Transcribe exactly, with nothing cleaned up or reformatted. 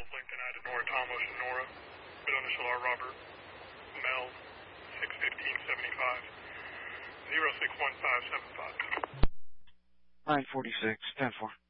Golf Lincoln out to Nora Thomas and Nora. Bid on S L R Robert Mel six fifteen seventy-five zero six one five seven five. nine forty-six ten four.